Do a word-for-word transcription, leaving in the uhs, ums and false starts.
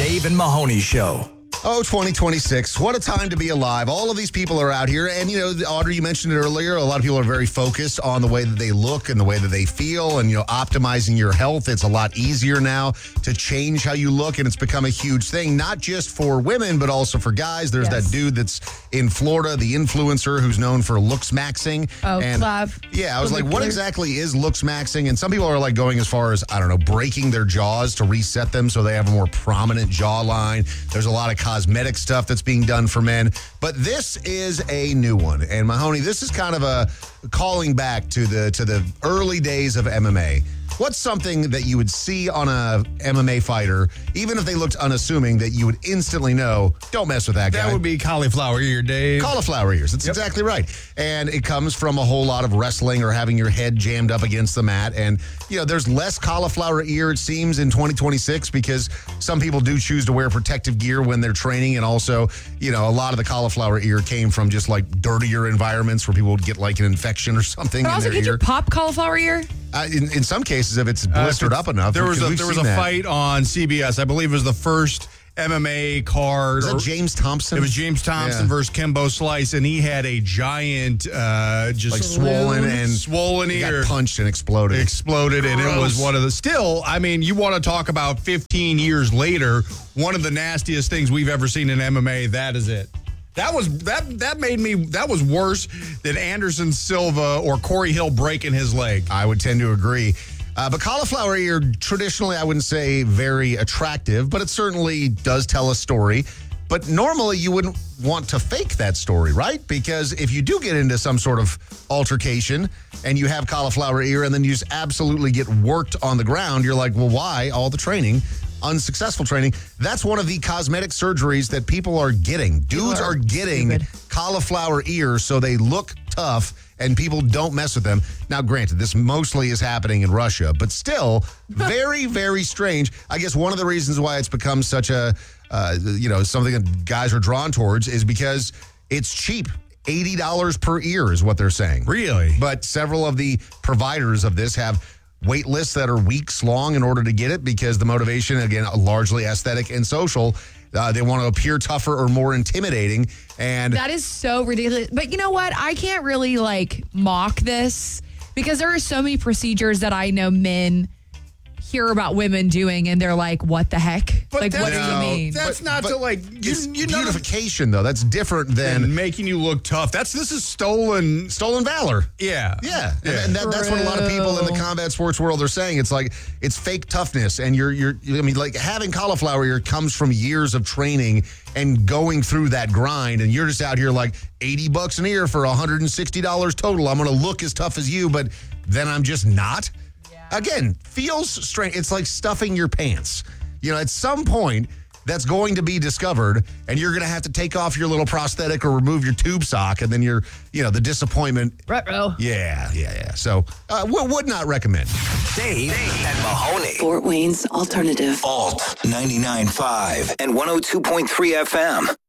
Dave and Mahoney Show. Oh, twenty twenty-six. What a time to be alive. All of these people are out here. And, you know, Audrey, you mentioned it earlier. A lot of people are very focused on the way that they look and the way that they feel and, you know, optimizing your health. It's a lot easier now to change how you look. And it's become a huge thing, not just for women, but also for guys. There's Yes. that dude that's in Florida, the influencer who's known for looks maxing. Oh, and Clav. Yeah, I was like, what Clear. exactly is looks maxing? And some people are like going as far as, I don't know, breaking their jaws to reset them so they have a more prominent jawline. There's a lot of cosmetic stuff that's being done for men. But this is a new one. And Mahoney, this is kind of a calling back to the to the early days of M M A. What's something that you would see on a M M A fighter, even if they looked unassuming, that you would instantly know, don't mess with that guy? That would be cauliflower ear, Dave. Cauliflower ears. That's Yep. exactly right. And it comes from a whole lot of wrestling or having your head jammed up against the mat. And, you know, there's less cauliflower ear, it seems, in twenty twenty-six because some people do choose to wear protective gear when they're training. And also, you know, a lot of the cauliflower ear came from just like dirtier environments where people would get like an infection or something But in also, their could ear. you pop cauliflower ear? Uh, in, in some cases, if it's blistered Uh, up enough. There was because a, we've there was seen a that. fight on C B S. I believe it was the first M M A card. Was that or- James Thompson? It was James Thompson Yeah. versus Kimbo Slice, and he had a giant, uh, just like swollen and swollen he ear. got punched and exploded. Exploded, and it was Gross. one of the. Still, I mean, you want to talk about fifteen years later, one of the nastiest things we've ever seen in M M A. That is it. That was that that made me. That was worse than Anderson Silva or Corey Hill breaking his leg. I would tend to agree. Uh, but cauliflower ear, traditionally, I wouldn't say very attractive, but it certainly does tell a story. But normally, you wouldn't want to fake that story, right? Because if you do get into some sort of altercation and you have cauliflower ear and then you just absolutely get worked on the ground, you're like, well, why all the training? Unsuccessful training. That's one of the cosmetic surgeries that people are getting. Dudes are are getting stupid. cauliflower ears so they look tough and people don't mess with them. Now, granted, this mostly is happening in Russia, but still very, very strange. I guess one of the reasons why it's become such a, uh, you know, something that guys are drawn towards is because it's cheap. eighty dollars per ear is what they're saying. Really? But several of the providers of this have wait lists that are weeks long in order to get it because the motivation, again, largely aesthetic and social. Uh, they want to appear tougher or more intimidating. And That is so ridiculous. But you know what? I can't really like mock this because there are so many procedures that I know men hear about women doing and they're like, what the heck? But like, what do that's- you no, mean? that's not to, like, you- it's you know- beautification, though. That's different than And making you look tough. That's this is stolen. stolen valor. Yeah. Yeah, and, Yeah. and that, that's what a lot of people in the True. combat sports world are saying. It's like it's fake toughness, and you're you're. I mean, like having cauliflower ear comes from years of training and going through that grind, and you're just out here like eighty bucks an ear for one hundred sixty dollars total. I'm going to look as tough as you, but then I'm just not. Again, feels strange. It's like stuffing your pants. You know, at some point, that's going to be discovered, and you're going to have to take off your little prosthetic or remove your tube sock, and then you're, you know, the disappointment. Ruh-roh. Yeah, yeah, yeah. So, uh, w- would not recommend. Dave and Mahoney. Fort Wayne's Alternative. Alt ninety-nine point five and one oh two point three F M.